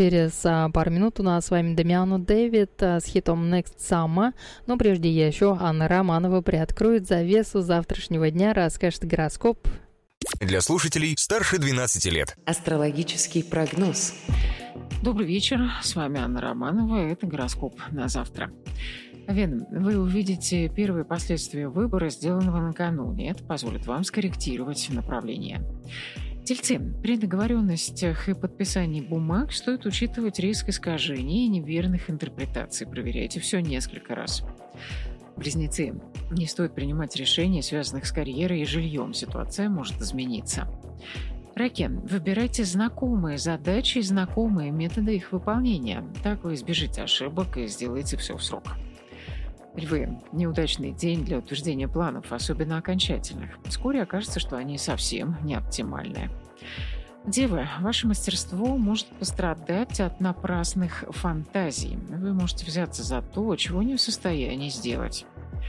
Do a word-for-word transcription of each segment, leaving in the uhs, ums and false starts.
Через а, пару минут у нас с вами Дамиано Дэвид а, с хитом Next Summer. Но прежде еще Анна Романова приоткроет завесу завтрашнего дня, расскажет гороскоп. Для слушателей старше двенадцати лет. Астрологический прогноз. Добрый вечер, с вами Анна Романова, это гороскоп на завтра. Овен, вы увидите первые последствия выбора, сделанного накануне. Это позволит вам скорректировать направление. Тельцы, при договоренностях и подписании бумаг стоит учитывать риск искажений и неверных интерпретаций. Проверяйте все несколько раз. Близнецы, не стоит принимать решения, связанных с карьерой и жильем. Ситуация может измениться. Раки, выбирайте знакомые задачи и знакомые методы их выполнения. Так вы избежите ошибок и сделаете все в срок. Львы, неудачный день для утверждения планов, особенно окончательных. Вскоре окажется, что они совсем не оптимальные. Девы, ваше мастерство может пострадать от напрасных фантазий. Вы можете взяться за то, чего не в состоянии сделать.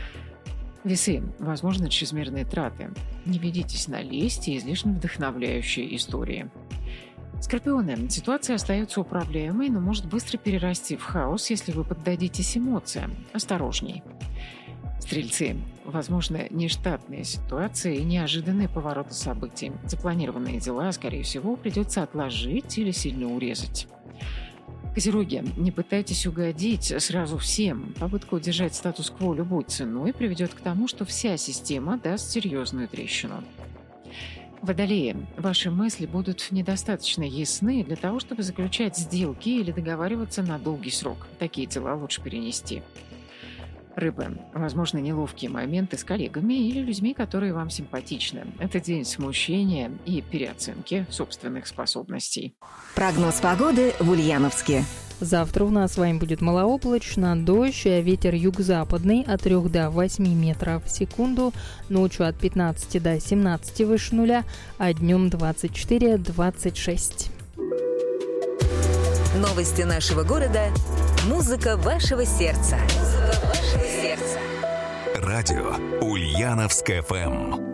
Весы, возможно, чрезмерные траты. Не ведитесь на лесть и излишне вдохновляющие истории. Скорпионы, ситуация остается управляемой, но может быстро перерасти в хаос, если вы поддадитесь эмоциям. Осторожней. Стрельцы, возможно, нештатные ситуации и неожиданные повороты событий. Запланированные дела, скорее всего, придется отложить или сильно урезать. Козероги, не пытайтесь угодить сразу всем. Попытка удержать статус-кво любой ценой приведет к тому, что вся система даст серьезную трещину. Водолеи, ваши мысли будут недостаточно ясны для того, чтобы заключать сделки или договариваться на долгий срок. Такие дела лучше перенести. Рыбы, возможно, неловкие моменты с коллегами или людьми, которые вам симпатичны. Это день смущения и переоценки собственных способностей. Прогноз погоды в Ульяновске. Завтра у нас с вами будет малооблачно, дождь, а ветер юго-западный от трёх до восьми метров в секунду, ночью от пятнадцати до семнадцати выше нуля, а днем двадцать четыре - двадцать шесть. Новости нашего города. Музыка вашего сердца. Музыка вашего сердца. Радио Ульяновск эф эм.